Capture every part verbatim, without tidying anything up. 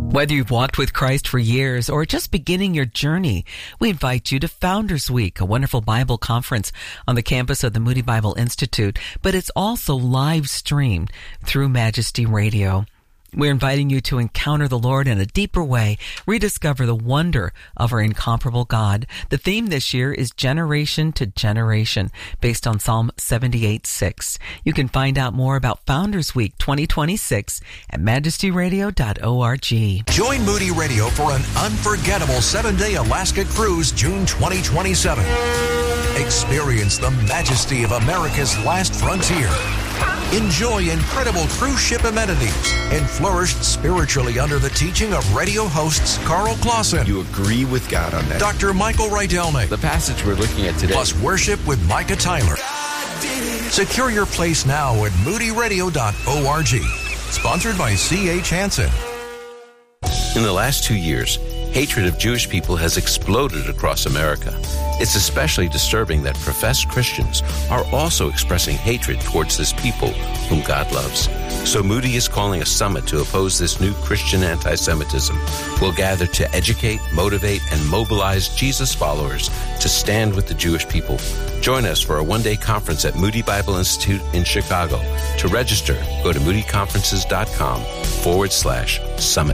Whether you've walked with Christ for years or just beginning your journey, we invite you to Founders Week, a wonderful Bible conference on the campus of the Moody Bible Institute, but it's also live streamed through Majesty Radio. We're inviting you to encounter the Lord in a deeper way, rediscover the wonder of our incomparable God. The theme this year is Generation to Generation, based on Psalm seventy-eight six. You can find out more about Founders Week twenty twenty-six at majesty radio dot org. Join Moody Radio for an unforgettable seven-day Alaska cruise June twenty twenty-seven. Experience the majesty of America's last frontier. Enjoy incredible cruise ship amenities and flourish spiritually under the teaching of radio hosts Carl Clausen. You agree with God on that. Doctor Michael Rydelnik. The passage we're looking at today. Plus worship with Micah Tyler. Secure your place now at moody radio dot org. Sponsored by C H Hansen. In the last two years, hatred of Jewish people has exploded across America. It's especially disturbing that professed Christians are also expressing hatred towards this people whom God loves. So Moody is calling a summit to oppose this new Christian anti-Semitism. We'll gather to educate, motivate, and mobilize Jesus followers to stand with the Jewish people. Join us for a one-day conference at Moody Bible Institute in Chicago. To register, go to moody conferences dot com forward slash summit.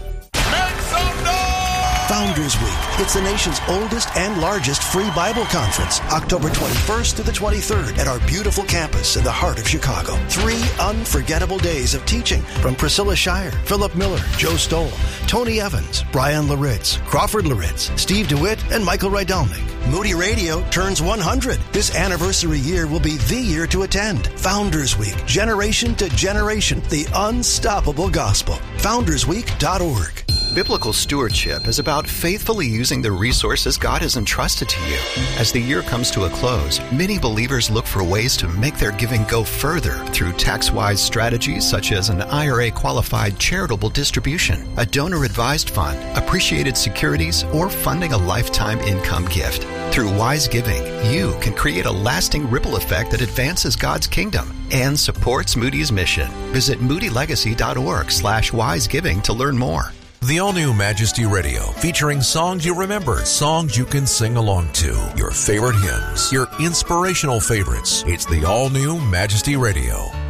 Founders Week. It's the nation's oldest and largest free Bible conference, October twenty-first to the twenty-third at our beautiful campus in the heart of Chicago. Three unforgettable days of teaching from Priscilla Shire, Philip Miller, Joe Stoll, Tony Evans, Brian Laritz, Crawford Laritz, Steve DeWitt, and Michael Rydelnik. Moody Radio turns one hundred. This anniversary year will be the year to attend. Founders Week, generation to generation, the unstoppable gospel. founders week dot org. Biblical stewardship is about faithfully using the resources God has entrusted to you. As the year comes to a close, many believers look for ways to make their giving go further through tax-wise strategies such as an I R A-qualified charitable distribution, a donor-advised fund, appreciated securities, or funding a lifetime income gift. Through wise giving, you can create a lasting ripple effect that advances God's kingdom and supports Moody's mission. Visit moody legacy dot org slash wise giving to learn more. The all-new Majesty Radio, featuring songs you remember, songs you can sing along to, your favorite hymns, your inspirational favorites. It's the all-new Majesty Radio.